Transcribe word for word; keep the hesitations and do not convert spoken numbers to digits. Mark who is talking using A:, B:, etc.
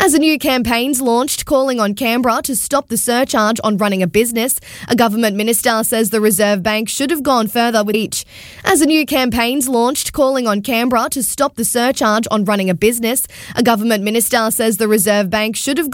A: As a new campaign's launched calling on Canberra to stop the surcharge on running a business, a government minister says the Reserve Bank should have gone further with each. As a new campaign's launched calling on Canberra to stop the surcharge on running a business, a government minister says the Reserve Bank should have